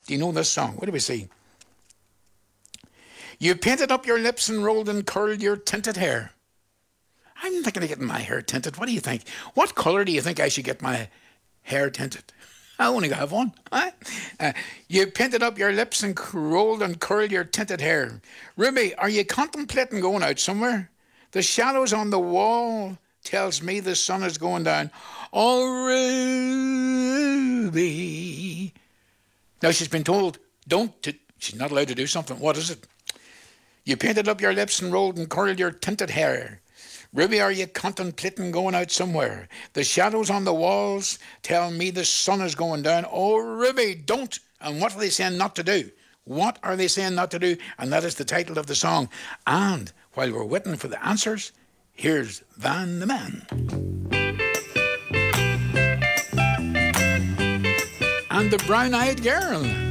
Do you know this song? What do we see? You painted up your lips and rolled and curled your tinted hair. I'm thinking of getting my hair tinted. What do you think? What colour do you think I should get my hair tinted? I only have one. Huh? You painted up your lips and rolled and curled your tinted hair. Ruby, are you contemplating going out somewhere? The shadows on the wall tells me the sun is going down. Oh, Ruby. Now she's been told, she's not allowed to do something. What is it? You painted up your lips and rolled and curled your tinted hair. Ruby, are you contemplating going out somewhere? The shadows on the walls tell me the sun is going down. Oh, Ruby, don't. And what are they saying not to do? What are they saying not to do? And that is the title of the song. And while we're waiting for the answers, here's Van the Man. And the Brown-Eyed Girl.